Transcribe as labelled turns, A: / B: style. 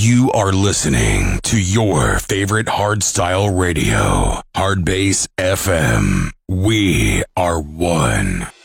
A: You are listening to your favorite hardstyle radio, Hardbase FM. We are one.